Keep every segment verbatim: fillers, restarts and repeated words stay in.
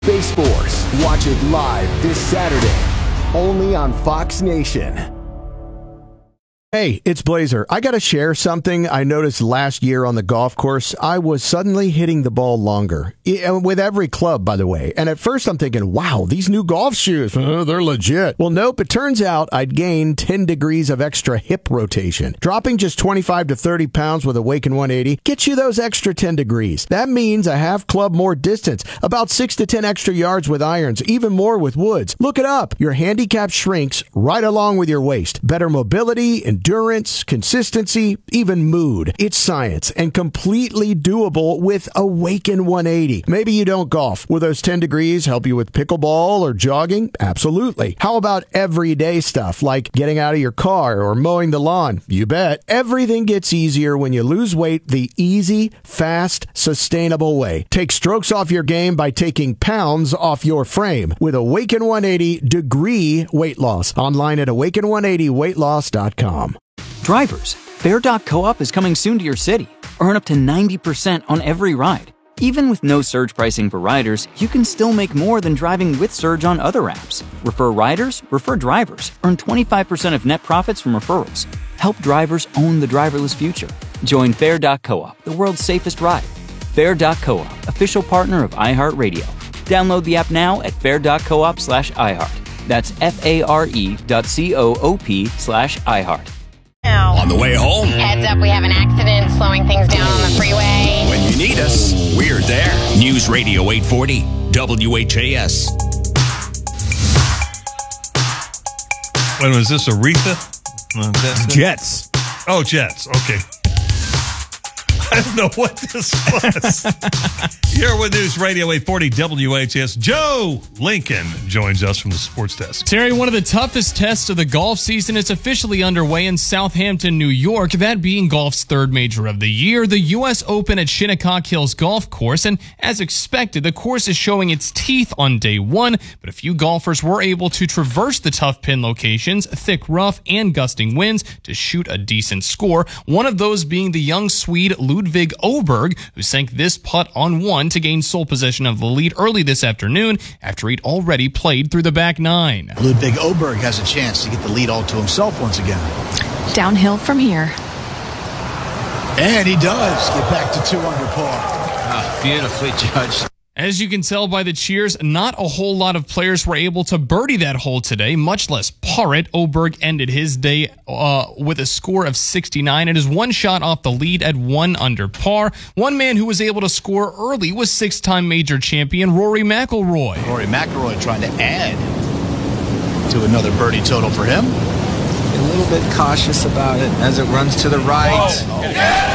Base Force. Watch it live this Saturday, only on Fox Nation. Hey, it's Blazer. I got to share something I noticed last year on the golf course. I was suddenly hitting the ball longer, with every club, by the way. And at first I'm thinking, wow, these new golf shoes, oh, they're legit. Well, nope, it turns out I'd gained ten degrees of extra hip rotation. Dropping just twenty-five to thirty pounds with Awaken one eighty gets you those extra ten degrees. That means a half club more distance, about six to ten extra yards with irons, even more with woods. Look it up. Your handicap shrinks right along with your waist. Better mobility and endurance, consistency, even mood. It's science and completely doable with Awaken one eighty. Maybe you don't golf. Will those ten degrees help you with pickleball or jogging? Absolutely. How about everyday stuff like getting out of your car or mowing the lawn? You bet. Everything gets easier when you lose weight the easy, fast, sustainable way. Take strokes off your game by taking pounds off your frame with Awaken one eighty Degree Weight Loss. Online at awaken one eighty weight loss dot com. Drivers, Fair dot coop is coming soon to your city. Earn up to ninety percent on every ride. Even with no surge pricing for riders, you can still make more than driving with Surge on other apps. Refer riders, refer drivers. Earn twenty-five percent of net profits from referrals. Help drivers own the driverless future. Join Fair dot coop, the world's safest ride. Fair dot coop, official partner of iHeartRadio. Download the app now at fair dot coop slash iHeart. That's F-A-R-E dot C-O-O-P slash iHeart. On the way home. Heads up, we have an accident slowing things down on the freeway. When you need us, we're there. News Radio eight forty, W H A S. When was this, Aretha? Uh, Jets. Oh, Jets. Okay. I don't know what this was. Here with News Radio eight forty W H S, Joe Lincoln joins us from the sports desk. Terry, one of the toughest tests of the golf season is officially underway in Southampton, New York, that being golf's third major of the year, the U S Open at Shinnecock Hills Golf Course. And as expected, the course is showing its teeth on day one, but a few golfers were able to traverse the tough pin locations, thick rough, and gusting winds to shoot a decent score. One of those being the young Swede Ludvig Åberg, who sank this putt on one to gain sole possession of the lead early this afternoon after he'd already played through the back nine. Ludvig Åberg has a chance to get the lead all to himself once again. Downhill from here. And he does get back to two under par. Ah, beautifully judged. As you can tell by the cheers, not a whole lot of players were able to birdie that hole today, much less par it. Åberg ended his day uh, with a score of sixty-nine and is one shot off the lead at one under par. One man who was able to score early was six-time major champion Rory McIlroy. Rory McIlroy trying to add to another birdie total for him. A little bit cautious about it as it runs to the right. Oh, oh. Yeah.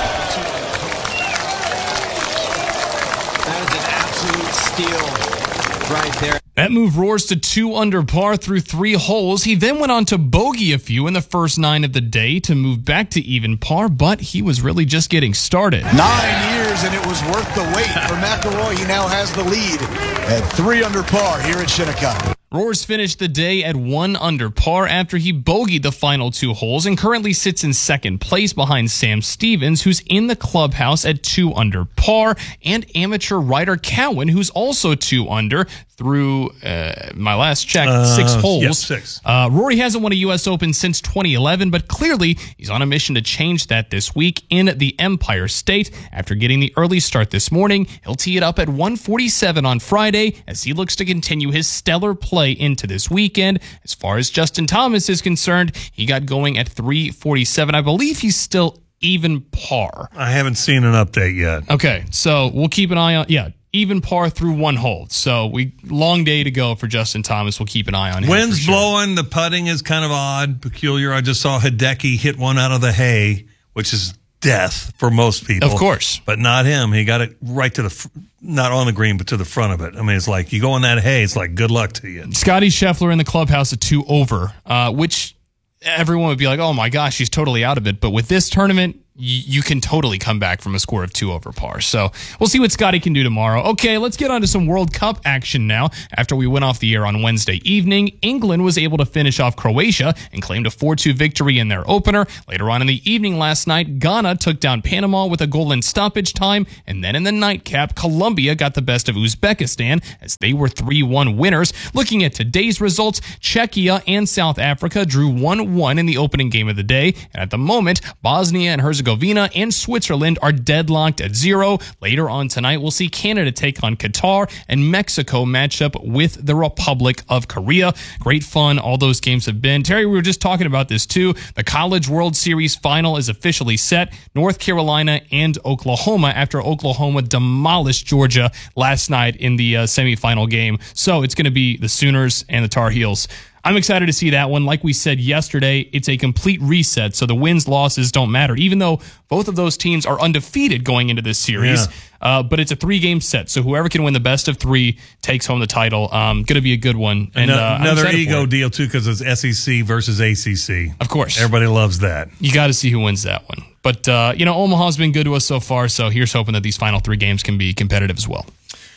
Right there. That move roars to two under par through three holes. He then went on to bogey a few in the first nine of the day to move back to even par, but he was really just getting started. Nine years and it was worth the wait for McIlroy. He now has the lead at three under par here at Shinnecock. Roars finished the day at one under par after he bogeyed the final two holes and currently sits in second place behind Sam Stevens, who's in the clubhouse at two under par, and amateur Ryder Cowan, who's also two under through uh, my last check, uh, six holes. Yes, six. Uh, Rory hasn't won a U S Open since twenty eleven, but clearly he's on a mission to change that this week in the Empire State. After getting the early start this morning, he'll tee it up at one forty-seven on Friday as he looks to continue his stellar play into this weekend. As far as Justin Thomas is concerned, he got going at three forty-seven. I believe he's still even par. I haven't seen an update yet. Okay, so we'll keep an eye on, yeah, even par through one hole. So we long day to go for Justin Thomas. We'll keep an eye on him. Wind's sure. blowing. The putting is kind of odd, peculiar. I just saw Hideki hit one out of the hay, which is death for most people. Of course. But not him. He got it right to the, not on the green, but to the front of it. I mean, it's like you go in that hay, it's like good luck to you. Scotty Scheffler in the clubhouse at two over, uh, which everyone would be like, oh my gosh, he's totally out of it. But with this tournament, you can totally come back from a score of two over par. So we'll see what Scotty can do tomorrow. Okay, let's get on to some World Cup action now. After we went off the air on Wednesday evening, England was able to finish off Croatia and claimed a four two victory in their opener. Later on in the evening last night, Ghana took down Panama with a goal in stoppage time. And then in the nightcap, Colombia got the best of Uzbekistan as they were three one winners. Looking at today's results, Czechia and South Africa drew one one in the opening game of the day. And at the moment, Bosnia and Herzegovina and Switzerland are deadlocked at zero. Later on tonight, we'll see Canada take on Qatar and Mexico match up with the Republic of Korea. Great fun all those games have been. Terry, we were just talking about this too. The College World Series final is officially set. North Carolina and Oklahoma after Oklahoma demolished Georgia last night in the uh, semifinal game. So it's going to be the Sooners and the Tar Heels. I'm excited to see that one. Like we said yesterday, it's a complete reset, so the wins, losses don't matter, even though both of those teams are undefeated going into this series. Yeah. Uh, but it's a three-game set, so whoever can win the best of three takes home the title. Um, going to be a good one. And another, uh, another ego deal, too, because it's S E C versus A C C. Of course. Everybody loves that. You got to see who wins that one. But, uh, you know, Omaha's been good to us so far, so here's hoping that these final three games can be competitive as well.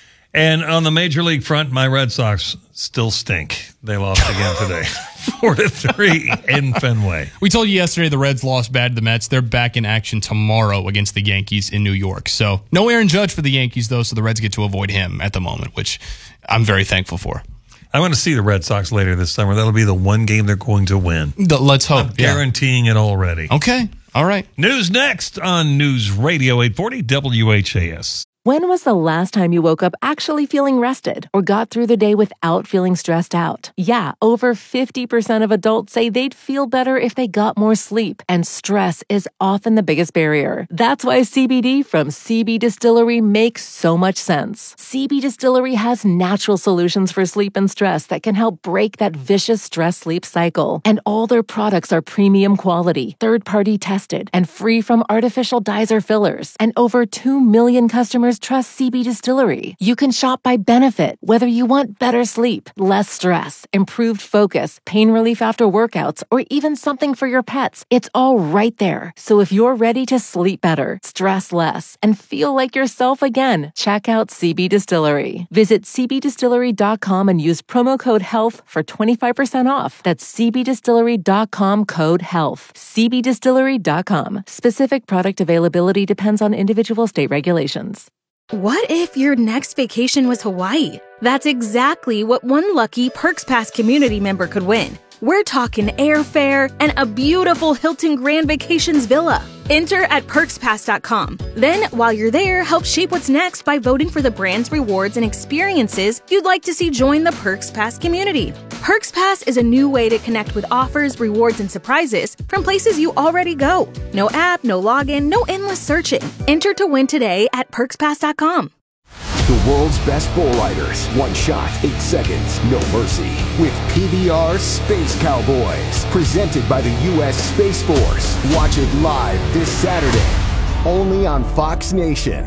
And on the Major League front, my Red Sox still stink. They lost again today, four to three in Fenway. We told you yesterday the Reds lost bad to the Mets. They're back in action tomorrow against the Yankees in New York. So no Aaron Judge for the Yankees, though, so the Reds get to avoid him at the moment, which I'm very thankful for. I want to see the Red Sox later this summer. That'll be the one game they're going to win. The, let's hope. I'm guaranteeing yeah. it already. Okay. All right. News next on News Radio eight forty W H A S. When was the last time you woke up actually feeling rested or got through the day without feeling stressed out? Yeah, over fifty percent of adults say they'd feel better if they got more sleep, and stress is often the biggest barrier. That's why C B D from C B Distillery makes so much sense. C B Distillery has natural solutions for sleep and stress that can help break that vicious stress-sleep cycle. And all their products are premium quality, third-party tested, and free from artificial dyes or fillers. And over two million customers trust C B Distillery. You can shop by benefit, whether you want better sleep, less stress, improved focus, pain relief after workouts, or even something for your pets. It's all right there. So if you're ready to sleep better, stress less, and feel like yourself again, check out C B Distillery. Visit c b distillery dot com and use promo code HEALTH for twenty-five percent off. That's c b distillery dot com code HEALTH. c b distillery dot com. Specific product availability depends on individual state regulations. What if your next vacation was Hawaii? That's exactly what one lucky Perks Pass community member could win. We're talking airfare and a beautiful Hilton Grand Vacations villa. Enter at perks pass dot com. Then, while you're there, help shape what's next by voting for the brands, rewards, and experiences you'd like to see join the Perks Pass community. Perks Pass is a new way to connect with offers, rewards, and surprises from places you already go. No app, no login, no endless searching. Enter to win today at perks pass dot com. The world's best bull riders. One shot, eight seconds, no mercy. With P B R Space Cowboys. Presented by the U S Space Force. Watch it live this Saturday. Only on Fox Nation.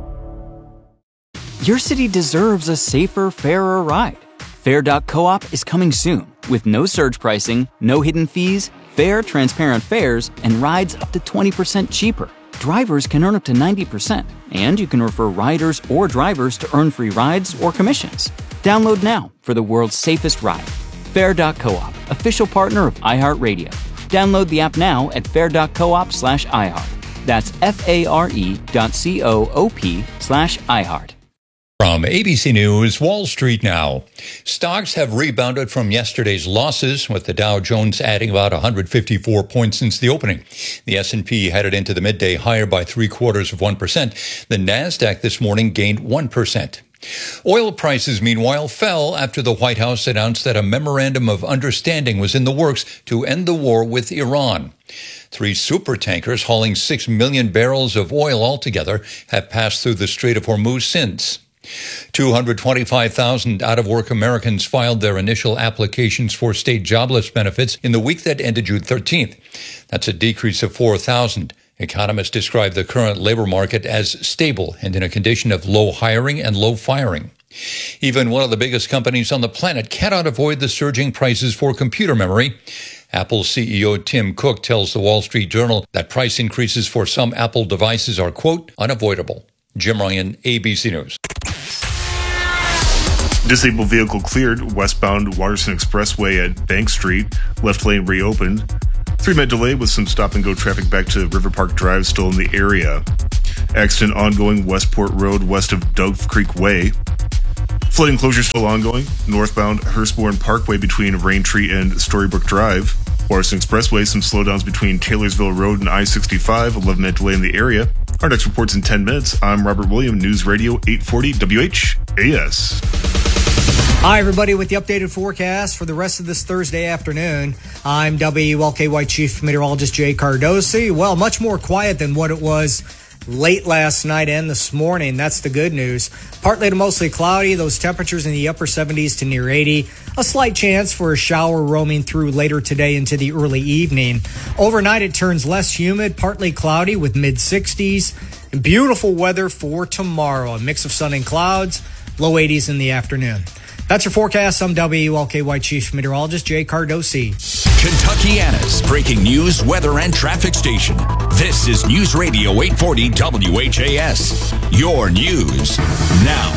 Your city deserves a safer, fairer ride. Fair dot coop is coming soon with no surge pricing, no hidden fees, fair, transparent fares, and rides up to twenty percent cheaper. Drivers can earn up to ninety percent, and you can refer riders or drivers to earn free rides or commissions. Download now for the world's safest ride. Fair dot coop, official partner of iHeartRadio. Download the app now at fair dot coop slash iHeart. That's F-A-R-E dot C-O-O-P slash iHeart. From A B C News, Wall Street now. Stocks have rebounded from yesterday's losses, with the Dow Jones adding about one hundred fifty-four points since the opening. The S and P headed into the midday higher by three quarters of one percent. The NASDAQ this morning gained one percent. Oil prices, meanwhile, fell after the White House announced that a memorandum of understanding was in the works to end the war with Iran. Three supertankers hauling six million barrels of oil altogether have passed through the Strait of Hormuz since. two hundred twenty-five thousand out-of-work Americans filed their initial applications for state jobless benefits in the week that ended June thirteenth. That's a decrease of four thousand. Economists describe the current labor market as stable and in a condition of low hiring and low firing. Even one of the biggest companies on the planet cannot avoid the surging prices for computer memory. Apple C E O Tim Cook tells the Wall Street Journal that price increases for some Apple devices are, quote, unavoidable. Jim Ryan, A B C News. Disabled vehicle cleared westbound Waterston Expressway at Bank Street. Left lane reopened. Three-minute delay with some stop-and-go traffic back to River Park Drive still in the area. Accident ongoing Westport Road west of Dove Creek Way. Flooding closure still ongoing. Northbound Hurstbourne Parkway between Raintree and Storybook Drive. Waterston Expressway, some slowdowns between Taylorsville Road and I sixty-five. eleven-minute delay in the area. Our next report's in ten minutes. I'm Robert William, News Radio eight forty W H A S. Hi, everybody, with the updated forecast for the rest of this Thursday afternoon. I'm W L K Y Chief Meteorologist Jay Cardosi. Well, much more quiet than what it was late last night and this morning. That's the good news. Partly to mostly cloudy, those temperatures in the upper seventies to near eighty. A slight chance for a shower roaming through later today into the early evening. Overnight, it turns less humid, partly cloudy with mid sixties. And beautiful weather for tomorrow. A mix of sun and clouds, low eighties in the afternoon. That's your forecast. I'm W L K Y Chief Meteorologist Jay Cardosi. Kentuckiana's breaking news, weather, and traffic station. This is News Radio eight forty W H A S. Your news now.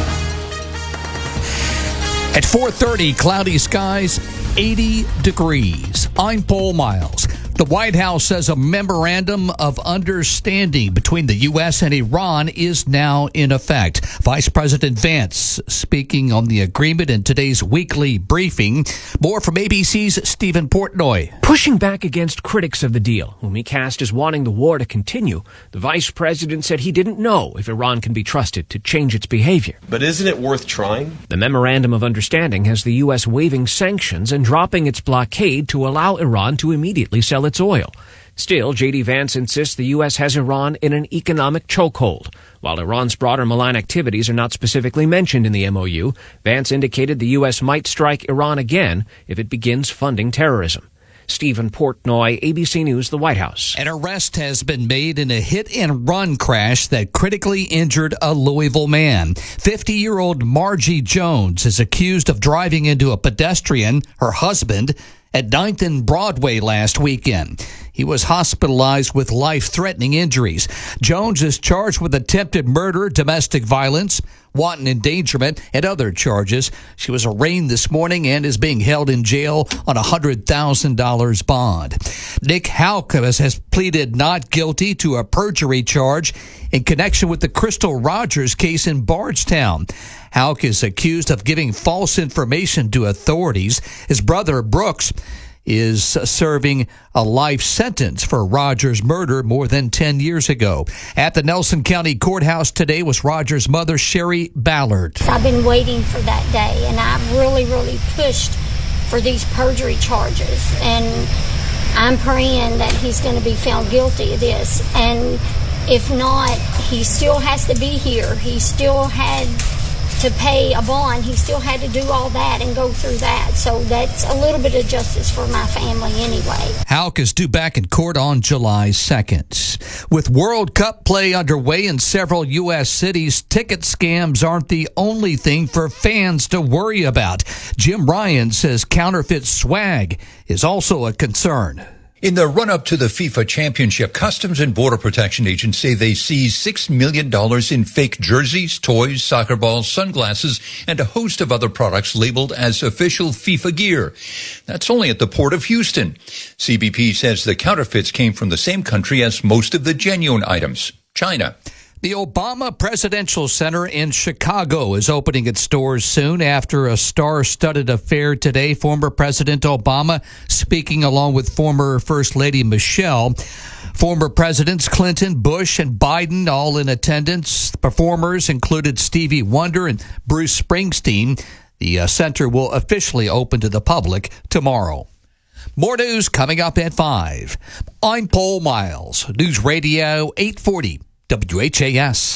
At four thirty, cloudy skies, eighty degrees. I'm Paul Miles. The White House says a memorandum of understanding between the U S and Iran is now in effect. Vice President Vance speaking on the agreement in today's weekly briefing. More from A B C's Stephen Portnoy. Pushing back against critics of the deal, whom he cast as wanting the war to continue, the vice president said he didn't know if Iran can be trusted to change its behavior. But isn't it worth trying? The memorandum of understanding has the U S waiving sanctions and dropping its blockade to allow Iran to immediately sell its oil. Still, J D. Vance insists the U S has Iran in an economic chokehold. While Iran's broader malign activities are not specifically mentioned in the M O U, Vance indicated the U S might strike Iran again if it begins funding terrorism. Stephen Portnoy, A B C News, the White House. An arrest has been made in a hit-and-run crash that critically injured a Louisville man. fifty-year-old Margie Jones is accused of driving into a pedestrian, her husband, at ninth and Broadway last weekend. He was hospitalized with life-threatening injuries. Jones is charged with attempted murder, domestic violence, wanton endangerment, and other charges. She was arraigned this morning and is being held in jail on a one hundred thousand dollars bond. Nick Houck has pleaded not guilty to a perjury charge in connection with the Crystal Rogers case in Bardstown. Houck is accused of giving false information to authorities. His brother, Brooks, is serving a life sentence for Rogers' murder more than ten years ago. At the Nelson County Courthouse today was Rogers' mother, Sherry Ballard. I've been waiting for that day, and I've really, really pushed for these perjury charges. And I'm praying that he's going to be found guilty of this. And if not, he still has to be here. He still had to pay a bond. He still had to do all that and go through that. So that's a little bit of justice for my family anyway. Houck is due back in court on July second. With World Cup play underway in several U S cities, ticket scams aren't the only thing for fans to worry about. Jim Ryan says counterfeit swag is also a concern. In the run-up to the FIFA Championship, Customs and Border Protection agents say they seized six million dollars in fake jerseys, toys, soccer balls, sunglasses, and a host of other products labeled as official FIFA gear. That's only at the Port of Houston. C B P says the counterfeits came from the same country as most of the genuine items, China. The Obama Presidential Center in Chicago is opening its doors soon after a star-studded affair today. Former President Obama speaking along with former First Lady Michelle. Former Presidents Clinton, Bush, and Biden all in attendance. The performers included Stevie Wonder and Bruce Springsteen. The uh, center will officially open to the public tomorrow. More news coming up at five. I'm Paul Miles, News Radio eight forty. W H A S.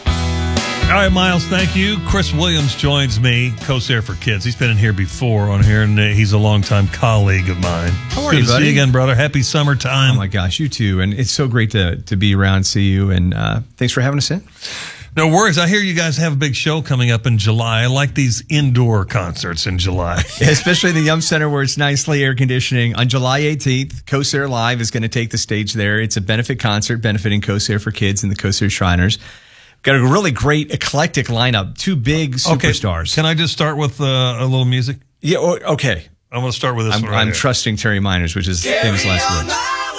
All right, Miles, thank you. Chris Williams joins me, co-chair for kids. He's been in here before on here, and he's a longtime colleague of mine. How are Good you, to buddy? see you again, brother. Happy summertime. Oh, my gosh, you too. And it's so great to, to be around, see you, and uh, thanks for having us in. No worries. I hear you guys have a big show coming up in July. I like these indoor concerts in July. Especially the Yum Center where it's nicely air conditioning. On July eighteenth, CoSair Live is going to take the stage there. It's a benefit concert benefiting CoSair for Kids and the CoSair Shriners. Got a really great eclectic lineup. Two big superstars. Okay. Can I just start with uh, a little music? Yeah, okay. I'm going to start with this I'm, one right I'm here. trusting Terry Miners, which is famous last words.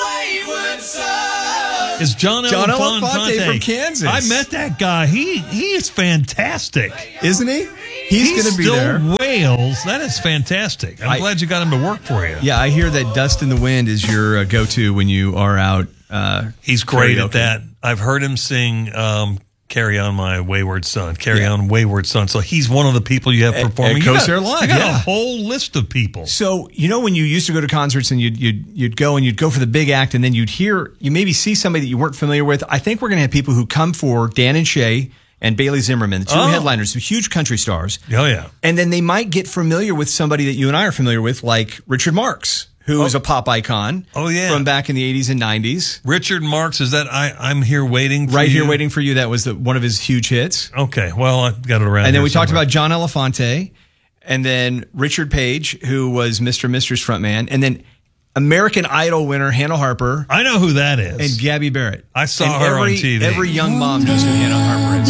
It's John, John Elefante Elefante from Kansas. I met that guy. He he is fantastic. Isn't he? He's, He's going to be still there. Wales. That is fantastic. I'm I- glad you got him to work for you. Yeah, I hear that Dust in the Wind is your uh, go-to when you are out. Uh, He's great karaoke. at that. I've heard him sing um, Carry On My Wayward Son. Carry Yeah. On Wayward Son. So he's one of the people you have At- performing. at You got- CoSair Live, you got yeah. a whole list of people. So, you know, when you used to go to concerts and you'd, you'd, you'd go and you'd go for the big act and then you'd hear, you maybe see somebody that you weren't familiar with. I think we're going to have people who come for Dan and Shay and Bailey Zimmerman, the two Oh. headliners, the huge country stars. Oh, yeah. And then they might get familiar with somebody that you and I are familiar with, like Richard Marx, who is a pop icon. Oh, yeah. From back in the eighties and nineties. Richard Marx, is that I, I'm Here Waiting for Right You? Here Waiting for You. That was the, one of his huge hits. Okay, well, I got it around And then here we talked somewhere. about John Elefante, and then Richard Page, who was Mister Mister's frontman, and then American Idol winner Hannah Harper. I know who that is. And Gabby Barrett. I saw And her every, on T V. Every young mom knows who Hannah Harper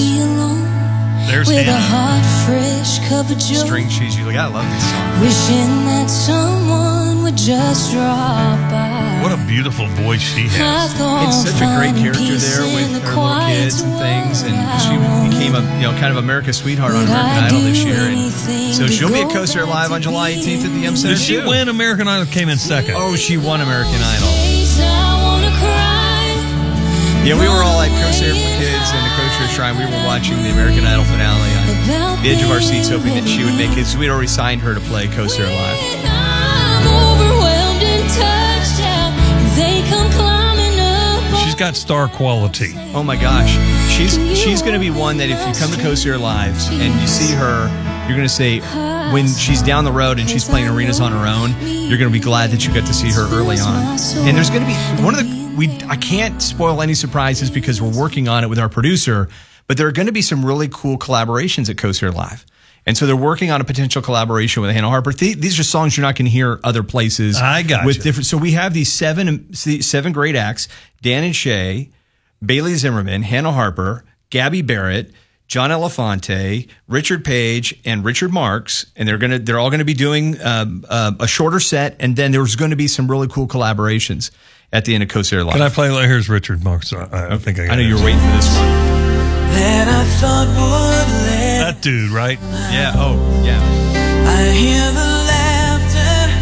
is. There's with Hannah. a hot, fresh cup of joe. String cheese. You gotta love this song. Wishing that someone would just drop by. What a beautiful voice she has. And such a great character there with her little kids and things, and she became a you know kind of America's sweetheart on American Idol this year. And so she'll be at CoSair Live on July eighteenth at the Yum Center. Did she too. win American Idol? Came in second. Oh, she won American Idol. I wanna cry. Yeah, we were all at CoSair for Kids and the CoSair Shrine. We were watching the American Idol finale on the edge of our seats, hoping that she would make it. So we'd already signed her to play CoSair Live. I'm overwhelmed and touched how they come climbing up. She's got star quality. Oh my gosh, she's she's going to be one that if you come to CoSair Live and you see her, you're going to say when she's down the road and she's playing arenas on her own, you're going to be glad that you got to see her early on. And there's going to be one of the we I can't spoil any surprises because we're working on it with our producer, but there are going to be some really cool collaborations at CoSair Live. And so they're working on a potential collaboration with Hannah Harper. Th- these are songs you're not going to hear other places. I got with you. different. So we have these seven seven great acts: Dan and Shay, Bailey Zimmerman, Hannah Harper, Gabby Barrett, John Elefante, Richard Page, and Richard Marx, and they're gonna they're all going to be doing um, uh, a shorter set, and then there's going to be some really cool collaborations at the end of CoSair Live. Can I play? Here's Richard Marx. I, I think I got I know it. you were waiting for this one. That I thought would let. That dude, right? Yeah. Oh, yeah. I hear the laughter.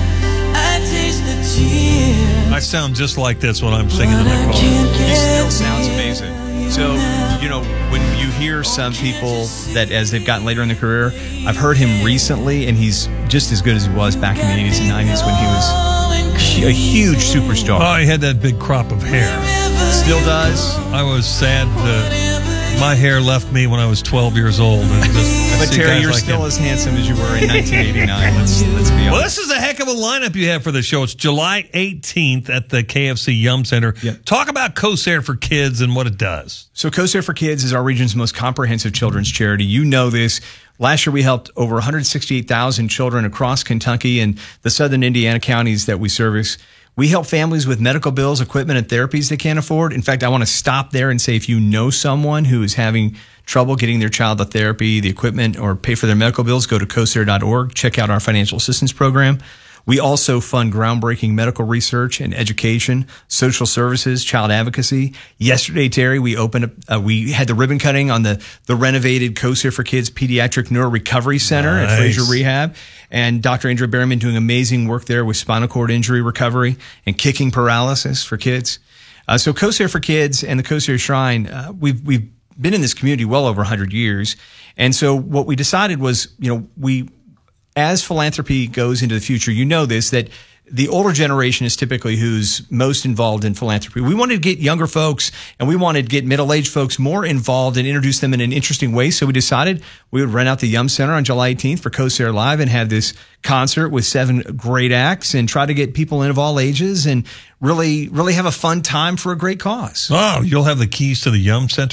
I taste the tears. I sound just like this when I'm singing in the car. He still sounds amazing. So, you know, when you hear some people that as they've gotten later in their career, I've heard him recently, and he's just as good as he was back in the eighties and nineties when he was a huge superstar. Oh, he had that big crop of hair. Still does. I was sad that my hair left me when I was twelve years old. And just, I But see Terry, guys you're like still him. as handsome as you were in nineteen eighty-nine. Let's let's be honest. Well, this is a heck of a lineup you have for the show. It's July eighteenth at the K F C Yum Center. Talk about CoSair for Kids and what it does. So CoSair for Kids is our region's most comprehensive children's charity. You know this. Last year, we helped over one hundred sixty-eight thousand children across Kentucky and the southern Indiana counties that we service. We help families with medical bills, equipment, and therapies they can't afford. In fact, I want to stop there and say if you know someone who is having trouble getting their child the therapy, the equipment, or pay for their medical bills, go to cosair dot org. Check out our financial assistance program. We also fund groundbreaking medical research and education, social services, child advocacy. Yesterday, Terry, we opened up, uh, we had the ribbon cutting on the, the renovated CoSair for Kids Pediatric Neuro Recovery Center Nice. at Fraser Rehab. And Doctor Andrew Berryman doing amazing work there with spinal cord injury recovery and kicking paralysis for kids. Uh, so CoSair for Kids and the CoSair Shrine, uh, we've, we've been in this community well over one hundred years. And so what we decided was, you know, we, as philanthropy goes into the future, you know this, that the older generation is typically who's most involved in philanthropy. We wanted to get younger folks and we wanted to get middle-aged folks more involved and introduce them in an interesting way. So we decided we would rent out the Yum Center on July eighteenth for CoSair Live and have this concert with seven great acts and try to get people in of all ages and really, really have a fun time for a great cause. Oh, you'll have the keys to the Yum Center?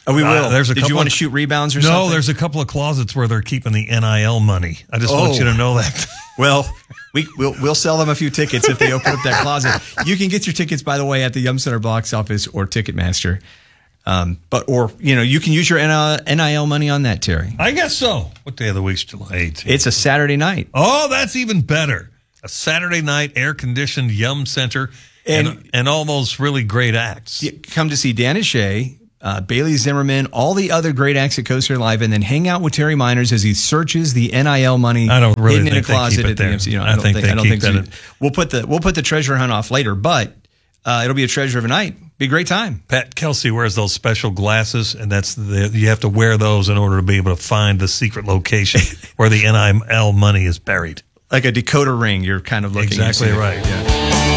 Oh, we will. Uh, there's a Did couple you want of- to shoot rebounds or no, something? No, there's a couple of closets where they're keeping the N I L money. I just Oh. want you to know that. Well, we, we'll we'll sell them a few tickets if they open up that closet. You can get your tickets, by the way, at the Yum Center box office or Ticketmaster. Um, but or you know you can use your N I L money on that, Terry. I guess so. What day of the week's July eighteenth? It's a Saturday night. Oh, that's even better. A Saturday night, air-conditioned Yum Center, and and, and all those really great acts. You come to see Dan and Shay, uh, Bailey Zimmerman, all the other great acts at Coast Air Live, and then hang out with Terry Miners as he searches the N I L money. I don't really hidden think in a closet they keep it at the there. M C. You know, I I, don't think think, they I don't keep think so. that in- We'll put the we'll put the treasure hunt off later, but uh, it'll be a treasure of a night. Be a great time. Pat Kelsey wears those special glasses, and that's the you have to wear those in order to be able to find the secret location where the N I L money is buried. Like a decoder ring, you're kind of looking Exactly at. right. Yeah.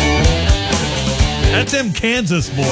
That's them Kansas boys.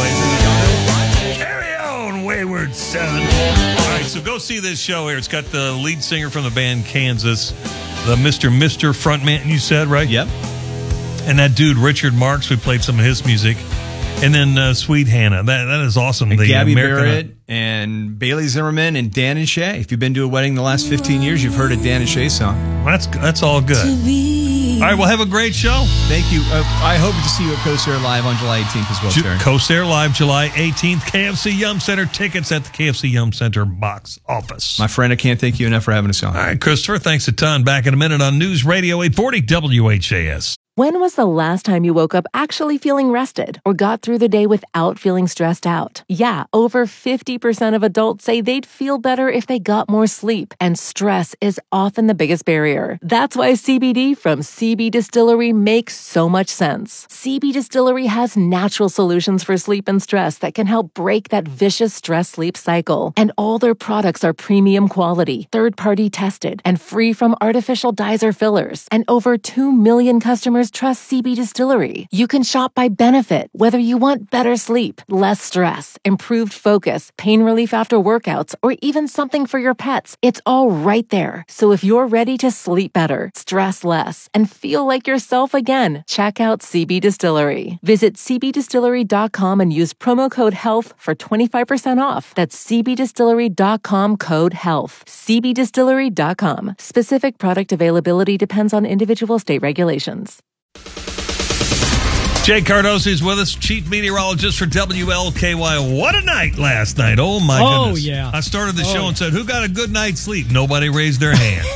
Carry on, Wayward Seven. All right, so go see this show here. It's got the lead singer from the band Kansas, the Mister Mister frontman, you said, right? Yep. And that dude, Richard Marks, we played some of his music. And then uh, Sweet Hannah. That That is awesome. And the Gabby American, Barrett and Bailey Zimmerman and Dan and Shay. If you've been to a wedding the last fifteen years, you've heard a Dan and Shay song. That's that's all good. All right, well, have a great show. Thank you. Uh, I hope to see you at Coast Air Live on July eighteenth as well, Ju- Terry. Coast Air Live, July eighteenth, K F C Yum Center. Tickets at the K F C Yum Center box office. My friend, I can't thank you enough for having us on. All right, Christopher, thanks a ton. Back in a minute on News Radio eight forty W H A S. When was the last time you woke up actually feeling rested or got through the day without feeling stressed out? Yeah, over fifty percent of adults say they'd feel better if they got more sleep, and stress is often the biggest barrier. That's why C B D from C B Distillery makes so much sense. C B Distillery has natural solutions for sleep and stress that can help break that vicious stress-sleep cycle. And all their products are premium quality, third-party tested, and free from artificial dyes or fillers. And over two million customers trust C B Distillery. You can shop by benefit, whether you want better sleep, less stress, improved focus, pain relief after workouts, or even something for your pets. It's all right there. So if you're ready to sleep better, stress less, and feel like yourself again, check out C B Distillery. Visit c b distillery dot com and use promo code HEALTH for twenty-five percent off. That's c b distillery dot com code HEALTH. c b distillery dot com. Specific product availability depends on individual state regulations. Jay Cardosi is with us, chief meteorologist for W L K Y. What a night last night. Oh, my Oh, goodness. yeah. I started the Oh, show yeah. and said, who got a good night's sleep? Nobody raised their hand.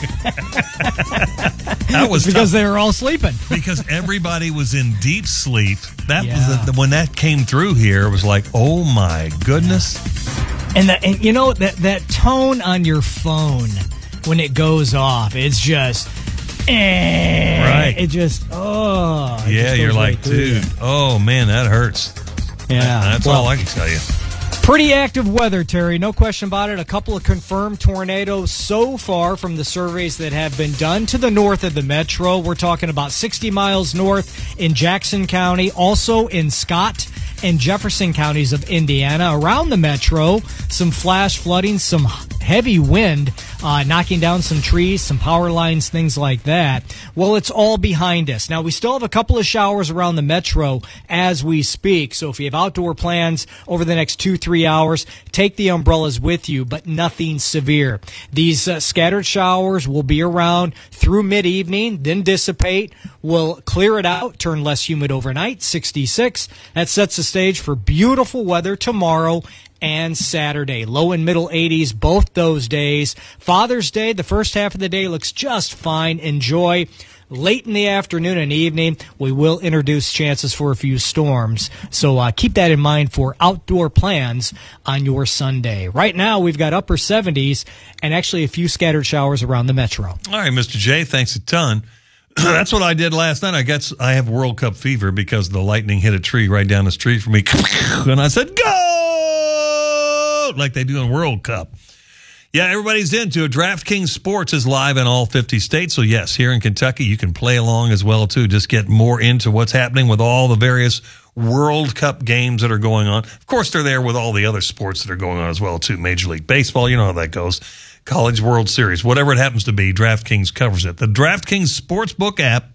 That was It's because tough. they were all sleeping. Because everybody was in deep sleep. That Yeah. was the, when that came through here, it was like, oh, my goodness. And, that, and you know that that tone on your phone when it goes off, it's just, eh, Right. It just, oh, it Yeah, just you're goes like, right through you. dude, oh, man, that hurts. Yeah, That's well, all I can tell you. Pretty active weather, Terry. No question about it. A couple of confirmed tornadoes so far from the surveys that have been done to the north of the metro. We're talking about sixty miles north in Jackson County, also in Scott and Jefferson counties of Indiana. Around the metro, some flash flooding, some heavy wind, uh, knocking down some trees, some power lines, things like that. Well, it's all behind us. Now, we still have a couple of showers around the metro as we speak. So if you have outdoor plans over the next two, three hours, take the umbrellas with you, but nothing severe. These uh, scattered showers will be around through mid-evening, then dissipate. We'll clear it out, turn less humid overnight, sixty-six. That sets the stage for beautiful weather tomorrow and Saturday. Low and middle eighties both those days. Father's Day, the first half of the day looks just fine. Enjoy. Late in the afternoon and evening, we will introduce chances for a few storms. So uh, keep that in mind for outdoor plans on your Sunday. Right now, we've got upper seventies and actually a few scattered showers around the metro. All right, Mister J, thanks a ton. That's what I did last night. I got I have World Cup fever because the lightning hit a tree right down the street from me. And I said, go! Like they do in World Cup. Yeah, everybody's into it. DraftKings Sports is live in all fifty states. So, yes, here in Kentucky, you can play along as well, too. Just get more into what's happening with all the various World Cup games that are going on. Of course, they're there with all the other sports that are going on as well, too. Major League Baseball, you know how that goes. College World Series, whatever it happens to be, DraftKings covers it. The DraftKings Sportsbook app,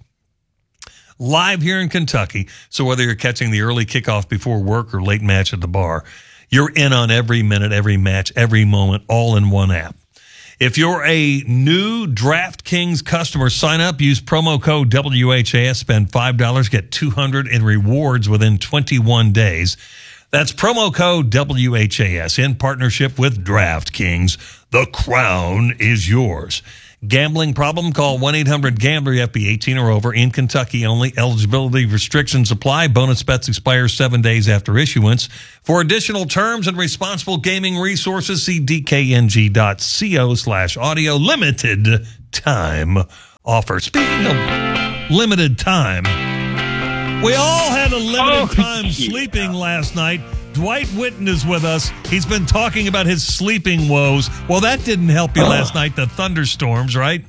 live here in Kentucky. So whether you're catching the early kickoff before work or late match at the bar, You're in on every minute, every match, every moment, all in one app. If you're a new DraftKings customer, sign up, use promo code W H A S, spend five dollars, get two hundred dollars in rewards within twenty-one days. That's promo code W H A S in partnership with DraftKings. The crown is yours. Gambling problem? Call one eight hundred gambler. You have to be eighteen or over. In Kentucky only. Eligibility restrictions apply. Bonus bets expire seven days after issuance. For additional terms and responsible gaming resources, see D K N G dot co slash audio. Limited time offer. Speaking of limited time, we all had a limited oh, time yeah. sleeping last night. Dwight Witten is with us. He's been talking about his sleeping woes. Well, that didn't help you last night, the thunderstorms, right?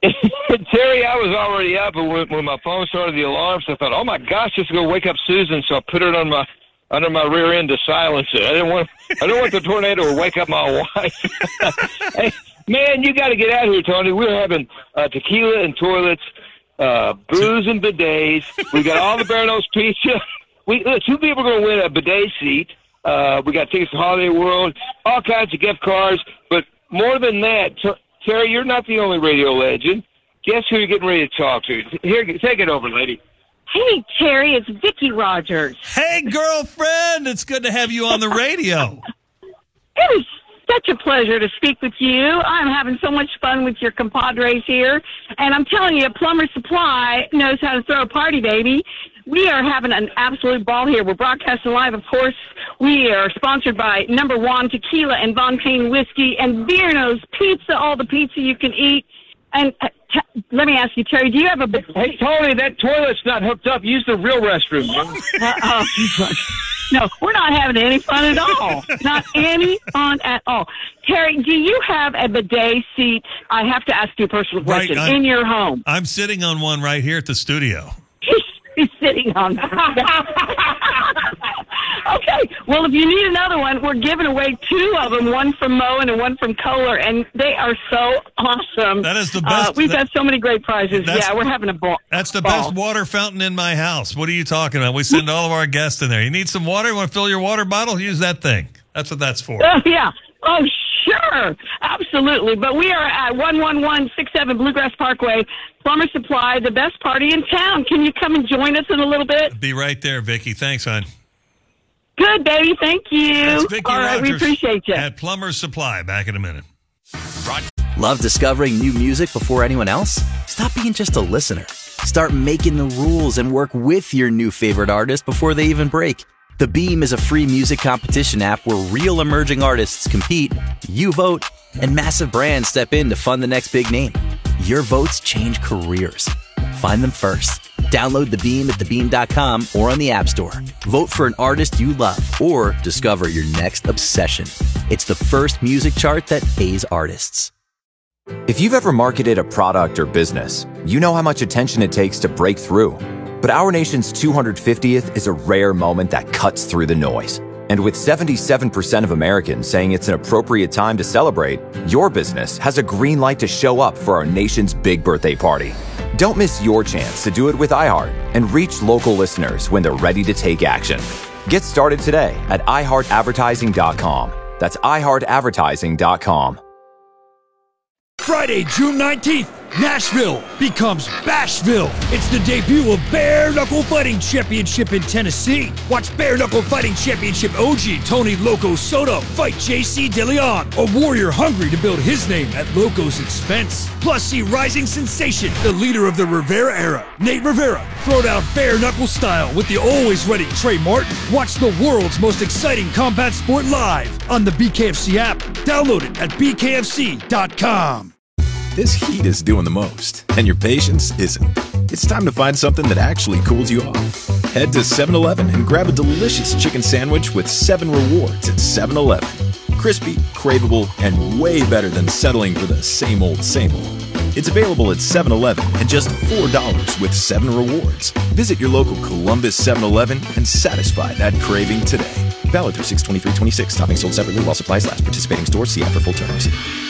Terry, I was already up, and when, when my phone started the alarms, I thought, "Oh my gosh, just go wake up Susan." So I put it on my under my rear end to silence it. I didn't want I didn't want the tornado to wake up my wife. Hey, man, you got to get out here, Tony. We're having uh, tequila and toilets, uh, booze and bidets. We got all the Barano's pizza. We look, two people are going to win a bidet seat. Uh, we got tickets to Holiday World, all kinds of gift cards. But more than that, T- Terry, you're not the only radio legend. Guess who you're getting ready to talk to? Here, take it over, lady. Hey, Terry, it's Vicki Rogers. Hey, girlfriend, it's good to have you on the radio. It is such a pleasure to speak with you. I'm having so much fun with your compadres here. And I'm telling you, Plumber Supply knows how to throw a party, baby. We are having an absolute ball here. We're broadcasting live, of course. We are sponsored by Number One Tequila and Von Payne Whiskey and Barano's Pizza, all the pizza you can eat. And uh, t- let me ask you, Terry, do you have a... Hey, Tony, that toilet's not hooked up. Use the real restroom. uh, oh, no, we're not having any fun at all. Not any fun at all. Terry, do you have a bidet seat? I have to ask you a personal question. Right, in your home. I'm sitting on one right here at the studio. He's sitting on Okay, well, if you need another one, we're giving away two of them, one from Moen and one from Kohler, and they are so awesome. That is the best. Uh, we've that, got so many great prizes. Yeah, we're having a ball. That's the ball. best water fountain in my house. What are you talking about? We send all of our guests in there. You need some water? You want to fill your water bottle? Use that thing. That's what that's for. Oh, yeah. Oh, sure. Absolutely. But we are at one one one six seven Bluegrass Parkway, Plumber Supply, the best party in town. Can you come and join us in a little bit? Be right there, Vicki. Thanks, hon. Good, baby. Thank you. That's Vicki All right, Rogers we appreciate you. At Plumber Supply. Back in a minute. Love discovering new music before anyone else? Stop being just a listener. Start making the rules and work with your new favorite artist before they even break. The Beam is a free music competition app where real emerging artists compete, you vote, and massive brands step in to fund the next big name. Your votes change careers. Find them first. Download The Beam at the beam dot com or on the App Store. Vote for an artist you love or discover your next obsession. It's the first music chart that pays artists. If you've ever marketed a product or business, you know how much attention it takes to break through. But our nation's two hundred fiftieth is a rare moment that cuts through the noise. And with seventy-seven percent of Americans saying it's an appropriate time to celebrate, your business has a green light to show up for our nation's big birthday party. Don't miss your chance to do it with iHeart and reach local listeners when they're ready to take action. Get started today at i heart advertising dot com. That's i heart advertising dot com. Friday, June nineteenth, Nashville becomes Bashville. It's the debut of Bare Knuckle Fighting Championship in Tennessee. Watch Bare Knuckle Fighting Championship O G Tony Loco Soto fight J C DeLeon, a warrior hungry to build his name at Loco's expense. Plus, see rising sensation, the leader of the Rivera era, Nate Rivera, throw down bare knuckle style with the always ready Trey Martin. Watch the world's most exciting combat sport live on the B K F C app. Download it at b k f c dot com. This heat is doing the most, and your patience isn't. It's time to find something that actually cools you off. Head to seven eleven and grab a delicious chicken sandwich with seven rewards at seven eleven. Crispy, craveable, and way better than settling for the same old, same old. It's available at seven eleven and just four dollars with seven rewards. Visit your local Columbus seven eleven and satisfy that craving today. Valid through six twenty-three twenty-six. Toppings sold separately while supplies last. Participating stores. See app for full terms.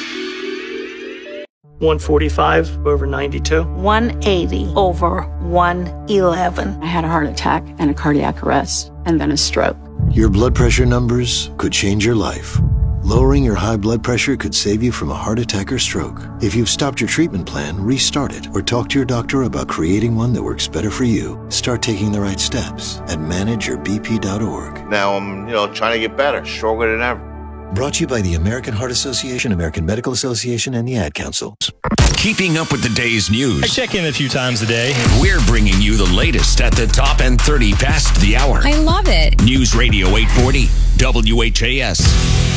one forty-five over ninety-two. one eighty over one eleven. I had a heart attack and a cardiac arrest and then a stroke. Your blood pressure numbers could change your life. Lowering your high blood pressure could save you from a heart attack or stroke. If you've stopped your treatment plan, restart it or talk to your doctor about creating one that works better for you. Start taking the right steps at manage your b p dot org. Now I'm, you know, trying to get better, stronger than ever. Brought to you by the American Heart Association, American Medical Association, and the Ad Council. Keeping up with the day's news. I check in a few times a day. We're bringing you the latest at the top and thirty past the hour. I love it. News Radio eight forty, W H A S.